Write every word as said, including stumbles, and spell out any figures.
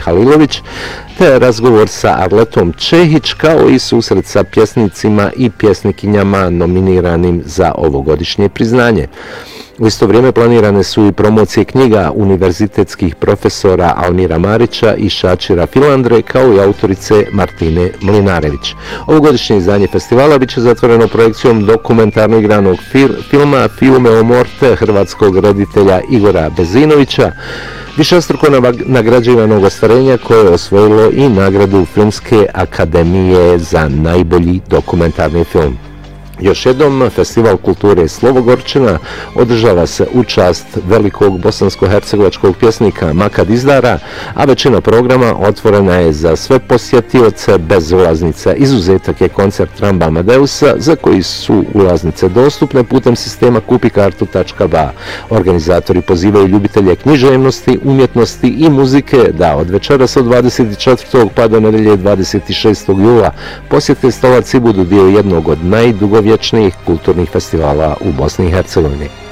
Halilović, te razgovor sa Arletom Čehić, kao i susret sa pjesnicima i pjesnikinjama nominiranim za ovogodišnje priznanje. U isto vrijeme planirane su i promocije knjiga univerzitetskih profesora Almira Marića i Šačira Filandre, kao i autorice Martine Mlinarević. Ovogodišnje izdanje festivala biće zatvoreno projekcijom dokumentarno igranog fil- filma Fiume o morte hrvatskog reditelja Igora Bezinovića, višestruko nagrađivanog ostvarenja koje je osvojilo i nagradu Filmske akademije za najbolji dokumentarni film. Još jednom, Festival kulture Slovogorčina održava se u čast velikog bosansko-hercegovačkog pjesnika Maka Dizdara, a većina programa otvorena je za sve posjetioce bez ulaznica. Izuzetak je koncert Ramba Amadeusa, za koji su ulaznice dostupne putem sistema kupikartu tačka ba. Organizatori pozivaju ljubitelje književnosti, umjetnosti i muzike da od večeras od dvadeset četvrtog pa do nedelje dvadeset šestog jula posjete Stolac i budu dio jednog od najdugog vječnih kulturnih festivala u Bosni i Hercegovini.